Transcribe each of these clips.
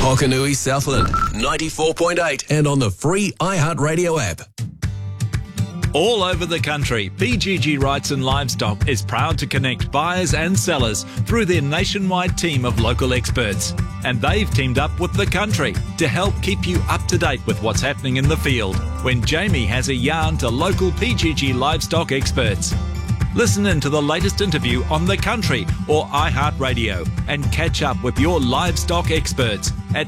Hokanui Southland, 94.8 and on the free iHeartRadio app. All over the country, PGG Wrightson Livestock is proud to connect buyers and sellers through their nationwide team of local experts. And they've teamed up with The Country to help keep you up to date with what's happening in the field when Jamie has a yarn to local PGG livestock experts. Listen in to the latest interview on The Country or iHeartRadio and catch up with your livestock experts at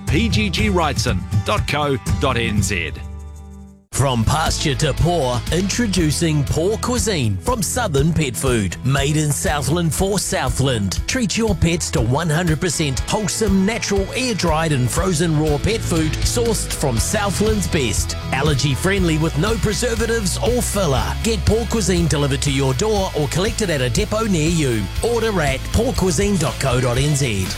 pggwrightson.co.nz. From pasture to pour, introducing Pour Cuisine from Southern Pet Food. Made in Southland for Southland. Treat your pets to 100% wholesome, natural, air-dried and frozen raw pet food sourced from Southland's best. Allergy-friendly with no preservatives or filler. Get Pour Cuisine delivered to your door or collected at a depot near you. Order at pourcuisine.co.nz.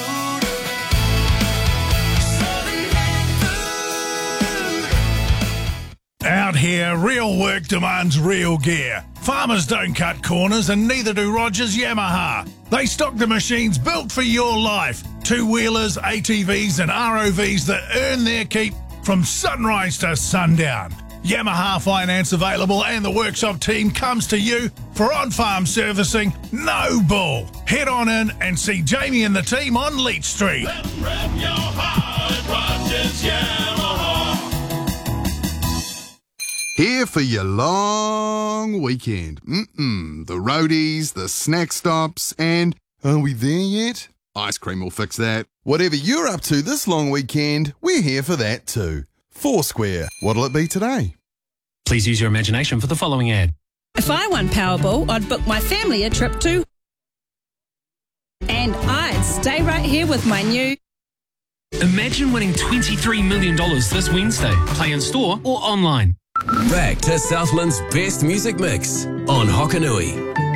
Out here, real work demands real gear. Farmers don't cut corners and neither do Rogers Yamaha. They stock the machines built for your life. Two-wheelers, ATVs and ROVs that earn their keep from sunrise to sundown. Yamaha finance available and the workshop team comes to you for on-farm servicing, no bull. Head on in and see Jamie and the team on Leach Street. Rep your heart, Rogers Yamaha. Here for your long weekend. The roadies, the snack stops, and are we there yet? Ice cream will fix that. Whatever you're up to this long weekend, we're here for that too. Foursquare. What'll it be today? Please use your imagination for the following ad. If I won Powerball, I'd book my family a trip to... And I'd stay right here with my new... Imagine winning $23 million this Wednesday. Play in store or online. Back to Southland's best music mix on Hokanui.